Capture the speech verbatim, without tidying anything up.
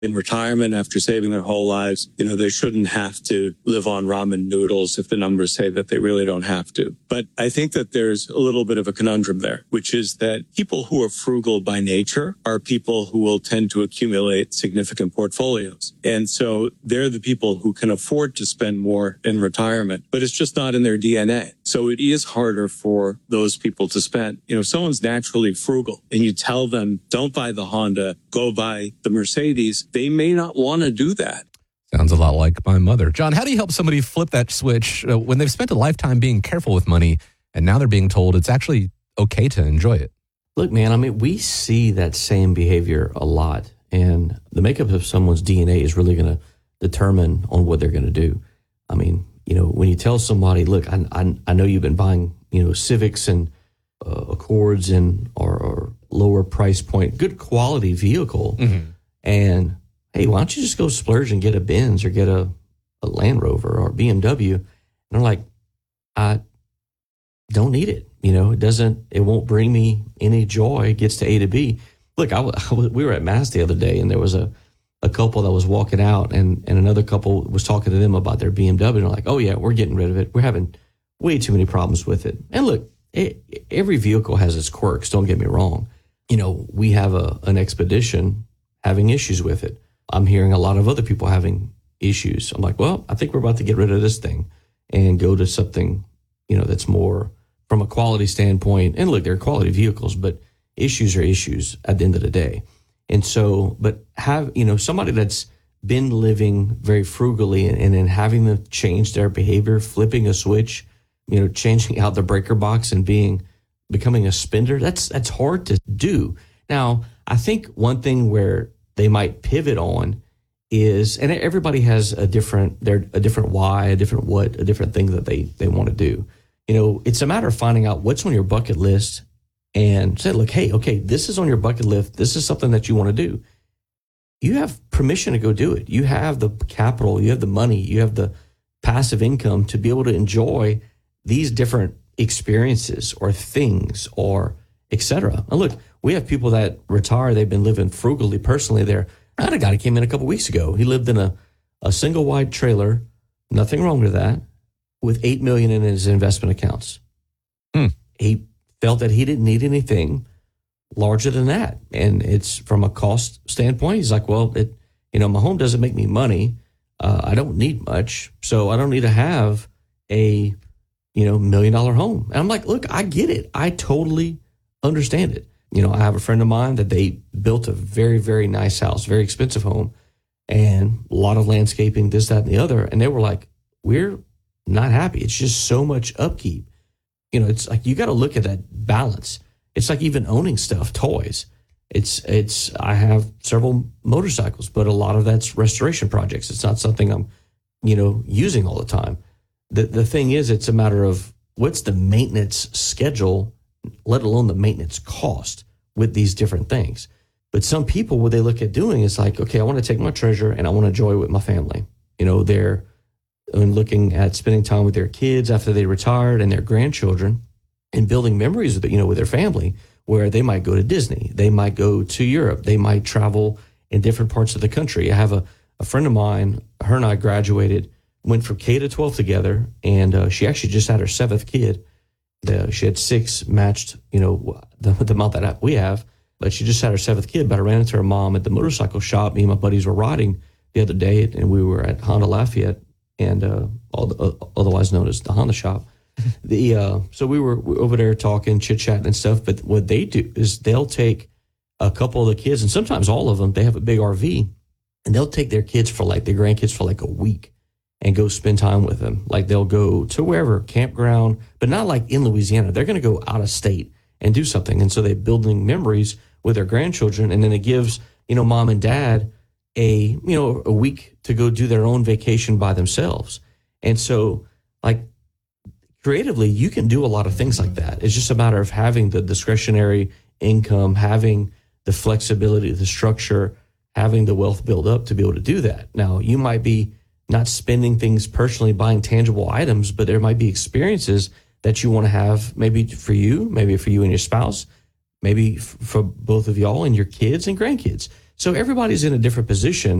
in retirement after saving their whole lives, you know, they shouldn't have to live on ramen noodles if the numbers say that they really don't have to. But I think that there's a little bit of a conundrum there, which is that people who are frugal by nature are people who will tend to accumulate significant portfolios. And so they're the people who can afford to spend more in retirement, but it's just not in their D N A. So it is harder for those people to spend. You know, if someone's naturally frugal and you tell them, don't buy the Honda, go buy the Mercedes, they may not want to do that. Sounds a lot like my mother. John, how do you help somebody flip that switch uh, when they've spent a lifetime being careful with money and now they're being told it's actually okay to enjoy it? Look, man, I mean, we see that same behavior a lot, and the makeup of someone's D N A is really going to determine on what they're going to do. I mean, you know, when you tell somebody, look, I, I, I know you've been buying, you know, Civics and uh, Accords and or, or lower price point, good quality vehicle, mm-hmm. and hey, why don't you just go splurge and get a Benz or get a, a Land Rover or B M W? And they're like, I don't need it. You know, it doesn't, it won't bring me any joy. It gets to A to B. Look, I, I, we were at Mass the other day, and there was a, a couple that was walking out, and, and another couple was talking to them about their B M W. And they're like, oh, yeah, we're getting rid of it. We're having way too many problems with it. And look, it, every vehicle has its quirks. Don't get me wrong. You know, we have a an Expedition having issues with it. I'm hearing a lot of other people having issues. I'm like, well, I think we're about to get rid of this thing and go to something, you know, that's more from a quality standpoint. And look, they're quality vehicles, but issues are issues at the end of the day. And so, but have, you know, somebody that's been living very frugally and, and then having them change their behavior, flipping a switch, you know, changing out the breaker box and being, becoming a spender, that's, that's hard to do. Now, I think one thing where they might pivot on is, and everybody has a different, they're a different why, a different what, a different thing that they, they want to do. You know, it's a matter of finding out what's on your bucket list and say, look, hey, okay, this is on your bucket list. This is something that you want to do. You have permission to go do it. You have the capital, you have the money, you have the passive income to be able to enjoy these different experiences or things or et cetera. And look, we have people that retire. They've been living frugally personally there. I had a guy that came in a couple weeks ago. He lived in a, a single wide trailer. Nothing wrong with that. With eight million dollars in his investment accounts. Hmm. He felt that he didn't need anything larger than that. And it's from a cost standpoint. He's like, well, it, you know, my home doesn't make me money. Uh, I don't need much. So I don't need to have a, you know, million dollar home. And I'm like, look, I get it. I totally understand it. You know, I have a friend of mine that they built a very, very nice house, very expensive home, and a lot of landscaping, this, that, and the other. And they were like, we're not happy. It's just so much upkeep. You know, it's like, you got to look at that balance. It's like even owning stuff, toys. It's, it's, I have several motorcycles, but a lot of that's restoration projects. It's not something I'm, you know, using all the time. The, the thing is, it's a matter of what's the maintenance schedule, let alone the maintenance cost with these different things. But some people, what they look at doing is like, okay, I want to take my treasure and I want to enjoy it with my family. You know, they're and looking at spending time with their kids after they retired and their grandchildren and building memories with, you know, with their family, where they might go to Disney, they might go to Europe, they might travel in different parts of the country. I have a, a friend of mine, her and I graduated, went from K to twelve together, and uh, she actually just had her seventh kid. The, she had six matched, you know, the, the amount that we have, but she just had her seventh kid. But I ran into her mom at the motorcycle shop. Me and my buddies were riding the other day, and we were at Honda Lafayette, and uh, uh, otherwise known as the Honda shop. the uh, So we were over there talking, chit-chatting and stuff. But what they do is they'll take a couple of the kids, and sometimes all of them, they have a big R V, and they'll take their kids for like, their grandkids for like a week and go spend time with them. Like they'll go to wherever, campground, but not like in Louisiana. They're going to go out of state and do something. And so they're building memories with their grandchildren. And then it gives, you know, mom and dad a, you know, a week to go do their own vacation by themselves. And so like creatively, you can do a lot of things like that. It's just a matter of having the discretionary income, having the flexibility, the structure, having the wealth build up to be able to do that. Now, you might be not spending things personally, buying tangible items, but there might be experiences that you want to have, maybe for you, maybe for you and your spouse, maybe f- for both of y'all and your kids and grandkids. So everybody's in a different position.